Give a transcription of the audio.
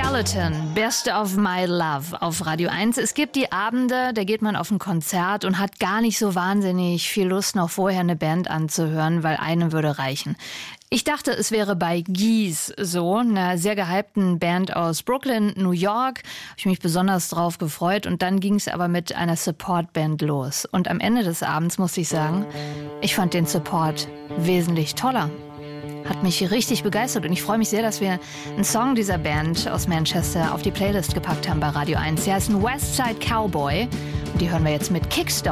Skeleton, Best of My Love auf Radio 1. Es gibt die Abende, da geht man auf ein Konzert und hat gar nicht so wahnsinnig viel Lust, noch vorher eine Band anzuhören, weil eine würde reichen. Ich dachte, es wäre bei Geese so, einer sehr gehypten Band aus Brooklyn, New York. Habe ich mich besonders drauf gefreut. Und dann ging es aber mit einer Support-Band los. Und am Ende des Abends musste ich sagen, ich fand den Support wesentlich toller. Hat mich richtig begeistert und ich freue mich sehr, dass wir einen Song dieser Band aus Manchester auf die Playlist gepackt haben bei Radio 1. Sie heißen Westside Cowboy und die hören wir jetzt mit Kickstart.